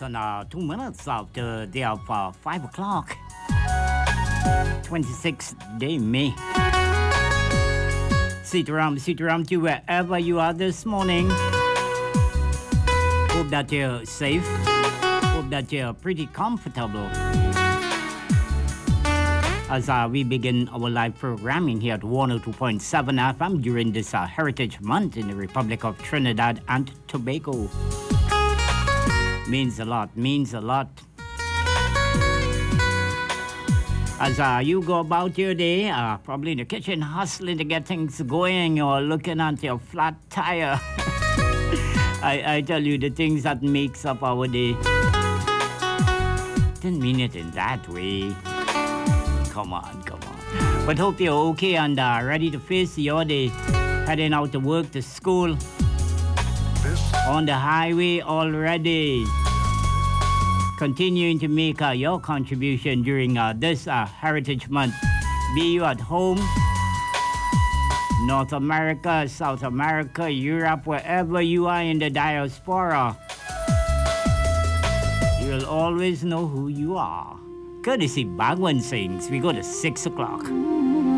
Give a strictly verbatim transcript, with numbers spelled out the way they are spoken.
and uh, two minutes after the of uh, five o'clock. twenty-sixth day May. Sitaram, Sitaram to wherever you are this morning. Hope that you're safe. Hope that you're pretty comfortable. As uh, we begin our live programming here at one oh two point seven F M during this uh, Heritage Month in the Republic of Trinidad and Tobago. Means a lot, means a lot. As uh, you go about your day, uh, probably in the kitchen hustling to get things going or looking at your flat tire. I, I tell you the things that makes up our day. Didn't mean it in that way. Come on, come on. But hope you're okay and uh, ready to face your day. Heading out to work, to school. On the highway already. Continuing to make uh, your contribution during uh, this uh, Heritage Month. Be you at home, North America, South America, Europe, wherever you are in the diaspora. You'll always know who you are. Courtesy Bhagwan Sings. We go to six o'clock.